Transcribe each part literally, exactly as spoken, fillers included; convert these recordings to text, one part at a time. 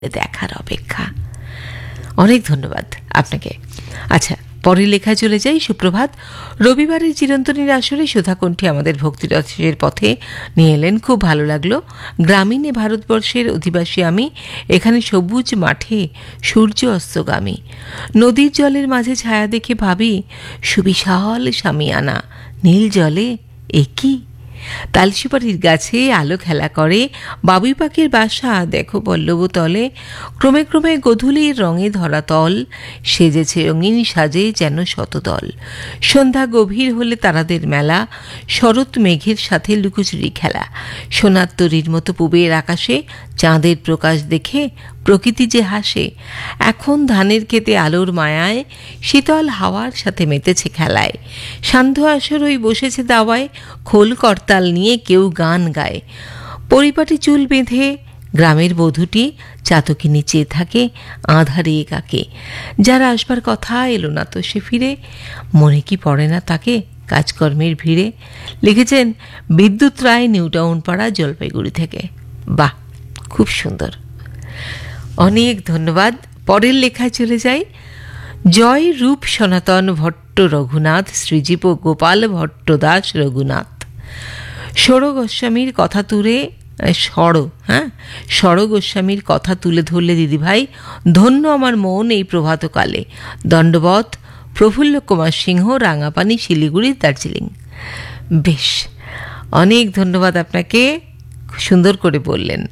দেখার অপেক্ষা। অনেক ধন্যবাদ আপনাকে। আচ্ছা, পরের লেখায় চলে যাই। সুপ্রভাত। রবিবারের চিরন্তনীর আসরে সুধাকণ্ঠী আমাদের ভক্তিরসের পথে নিয়ে এলেন, খুব ভালো লাগলো। গ্রামীণে ভারতবর্ষের অধিবাসী আমি, এখানে সবুজ মাঠে সূর্য অস্তগামী, নদীর জলের মাঝে ছায়া দেখে ভাবি সুবিশাল শামিয়ানা, নীল জলে একই তালসুপারির গাছে আলো খেলা করে, বাবুই পাখির বাসা দেখো পল্লব তলে, ক্রমে ক্রমে গধূলির রঙে ধরা তল, সেজেছে রঙিন সাজে যেন শতদল। সন্ধ্যা গভীর হলে তারাদের মেলা, শরৎ মেঘের সাথে লুকোচুরি খেলা, সোনার তরীর মতো পুবের আকাশে চাঁদের প্রকাশ দেখে প্রকৃতি যে হাসে। এখন ধানের খেতে আলোর মায়ায় শীতল হাওয়ার সাথে মেতেছে খেলায়, সান্ধ্য আসর ওই বসেছে দাওয়ায়, খোল করতাল নিয়ে কেউ গান গায়। পরিপাটি চুল বেঁধে গ্রামের বধূটি চাতকিনী চেয়ে থাকে আঁধারে একাকে, যারা আসবার কথা এলো না তো সে ফিরে, মনে কি পড়ে না তাকে কাজকর্মের ভিড়ে। লিখেছেন বিদ্যুৎ রায়, নিউ টাউন পাড়া, জলপাইগুড়ি থেকে। বাহ, খুব সুন্দর, অনেক ধন্যবাদ। পরের লেখায় চলে যাই। জয় রূপ সনাতন ভট্ট রঘুনাথ, শ্রীজীব গোপাল ভট্ট দাস রঘুনাথ। ষড় গোস্বামীর কথা তুলে ষড় হ্যাঁ ষড় গোস্বামীর কথা তুলে ধরলে দিদিভাই, ধন্য আমার মন এই প্রভাতকালে। দণ্ডবত, প্রফুল্ল কুমার সিংহ, রাঙাপানি, শিলিগুড়ি, দার্জিলিং। বেশ, অনেক ধন্যবাদ আপনাকে, সুন্দর করে বললেন।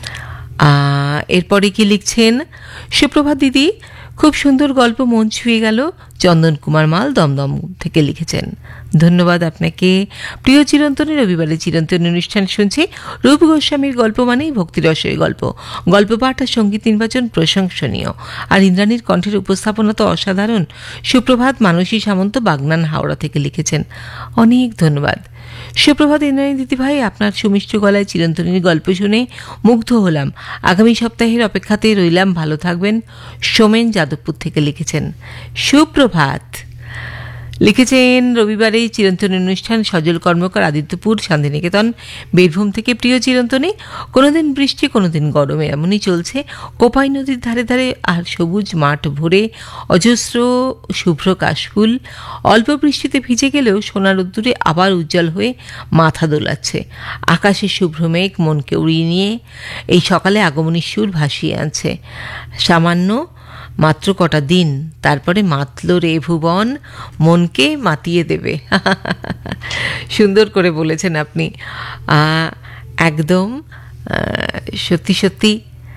এরপরে কি লিখছেন? সুপ্রভাত দিদি, খুব সুন্দর গল্প, মন ছুঁয়ে গেল। চন্দন কুমার মাল, দমদম থেকে লিখেছেন। ধন্যবাদ আপনাকে। প্রিয় চিরন্তনী, রবিবারে চিরন্তনী অনুষ্ঠান শুনছি। রূপ গোস্বামীর গল্প মানেই ভক্তিরসের গল্প। গল্প পাঠ আর সঙ্গীত নির্বাচন প্রশংসনীয়, আর ইন্দ্রাণীর কণ্ঠের উপস্থাপনা তো অসাধারণ। সুপ্রভাত, মানসী সামন্ত, বাগনান, হাওড়া থেকে লিখেছেন। অনেক ধন্যবাদ। সুপ্রভাত ইন্দ্রাণী দিদিভাই, আপনার সুমিষ্ট গলায় চিরন্তনীর গল্প শুনে মুগ্ধ হলাম। আগামী সপ্তাহের অপেক্ষাতে রইলাম, ভালো থাকবেন। সোমেন যাদবপুর থেকে লিখেছেন। সুপ্রভাত। লিখেছেন রবিবারে চিরন্তনী অনুষ্ঠান, সজল কর্মকার, আদিত্যপুর, শান্তিনিকেতন, বীরভূম থেকে। প্রিয় চিরন্তনী, কোনোদিন বৃষ্টি কোনোদিন গরম, এমনই চলছে। কোপাই নদীর ধারে ধারে আর সবুজ মাঠ ভরে অজস্র শুভ্র কাশফুল। অল্প বৃষ্টিতে ভিজে গেলেও সোনার রোদ্দুরে আবার উজ্জ্বল হয়ে মাথা দোলাচ্ছে। আকাশে শুভ্র মেঘ মনকে উড়িয়ে নিয়ে এই সকালে আগমনীর সুর ভাসিয়ে আনছে। সামান্য মাত্র কটা দিন, তারপরে মাতল রে ভুবন, মনকে মাতিয়ে দেবে। সুন্দর করে বলেছেন আপনি, একদম সত্যি সত্যি।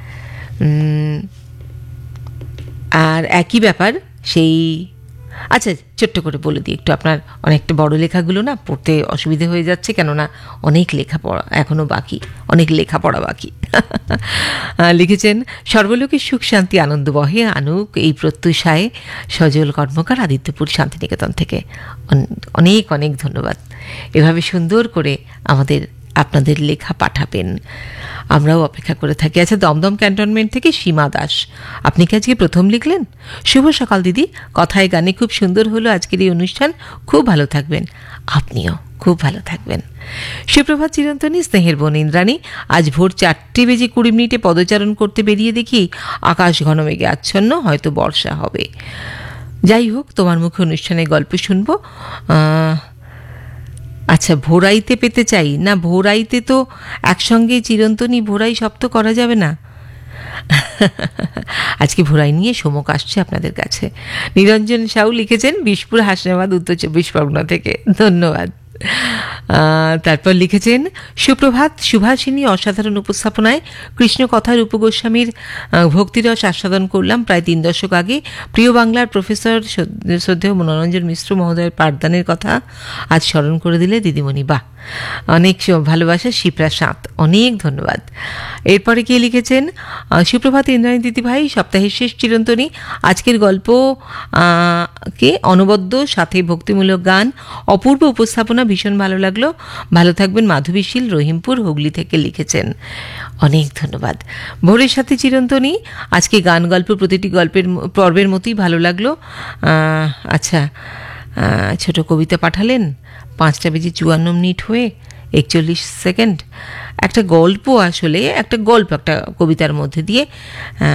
আর একই ব্যাপার সেই, আচ্ছা ছোট্ট করে বলে দিই একটু, আপনার অনেকটা বড় লেখাগুলো না পড়তে অসুবিধে হয়ে যাচ্ছে, কেননা অনেক লেখাপড়া এখনও বাকি, অনেক লেখাপড়া বাকি। লিখেছেন সর্বলোকের সুখ শান্তি আনন্দ বহে আনুক এই প্রত্যুষায়, সজল কর্মকার, আদিত্যপুর, শান্তিনিকেতন থেকে। অনেক অনেক ধন্যবাদ। এভাবে সুন্দর করে আমাদের আপনাদের লেখা পাঠাবেন, আমরাও অপেক্ষা করে থাকি। আচ্ছা, দমদম ক্যান্টনমেন্ট থেকে সীমা দাস, আপনি কি আজকে প্রথম লিখলেন? শুভ সকাল দিদি, কথায় গানে খুব সুন্দর হলো আজকের এই অনুষ্ঠান, খুব ভালো থাকবেন। আপনিও খুব ভালো থাকবেন। সুপ্রভাত চিরন্তনী, স্নেহের বোন ইন্দ্রাণী। আজ ভোর চারটে বেজে কুড়ি মিনিটে পদচারণ করতে বেরিয়ে দেখি আকাশ ঘন মেঘে আচ্ছন্ন, হয়তো বর্ষা হবে। যাই হোক, তোমার মুখে অনুষ্ঠানে গল্প শুনবো। আচ্ছা, ভোরাইতে পেতে চাই না, ভোরাইতে তো একসঙ্গে চিরন্তনী ভোরাই সব তো করা যাবে না। আজকে ভোরাই নিয়ে সমক আসছে আপনাদের কাছে। নিরঞ্জন সাউ লিখেছেন বিশপুর, হাসনাবাদ, উত্তর চব্বিশ পরগনা থেকে। ধন্যবাদ। তারপর লিখেছেন সুপ্রভাত সুভাষিনী, অসাধারণ উপস্থাপনায় কৃষ্ণ কথার উপগোস্বামীর ভক্তিরস আস্বাদন করলাম প্রায় তিন দশক আগে। প্রিয় বাংলার প্রফেসর শ্রদ্ধেয় মনোরঞ্জন মিশ্র মহোদয়ের পাঠদানের কথা আজ স্মরণ করে দিলে দিদিমণি। বাহ, অনেক ভালোবাসা, শিপ্রা সাঁত। অনেক ধন্যবাদ। এরপরে কে লিখেছেন? সুপ্রভাত ইন্দ্রাণী দিদিভাই, সপ্তাহের শেষ চিরন্তনী, আজকের গল্প কে অনবদ্য, সাথে ভক্তিমূলক গান, অপূর্ব উপস্থাপনা, ভীষণ ভালো লাগলো। ভালো থাকবেন। মাধবীশীল, রহিমপুর, হুগলি থেকে লিখেছেন। অনেক ধন্যবাদ। ভোরের সাথে চিরন্তনী, আজকে গান গল্প প্রতিটি গল্পের পর্বের মতোই ভালো লাগলো। আচ্ছা, ছোট কবিতা পাঠালেন পাঁচটা বেজে চুয়ান্ন মিনিট হয়ে, একচল্লিশ সেকেন্ড একটা গল্প, আসলে একটা গল্প একটা কবিতার মধ্যে দিয়ে